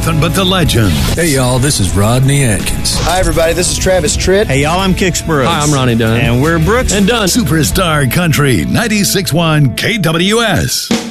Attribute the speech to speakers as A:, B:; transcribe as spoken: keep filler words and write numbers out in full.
A: nothing but the legend.
B: Hey, y'all, this is Rodney Atkins.
C: Hi, everybody, this is Travis Tritt.
D: Hey, y'all, I'm Kix Brooks.
E: Hi, I'm Ronnie Dunn.
D: And we're Brooks
E: and Dunn.
A: Superstar Country, ninety-six point one K W S.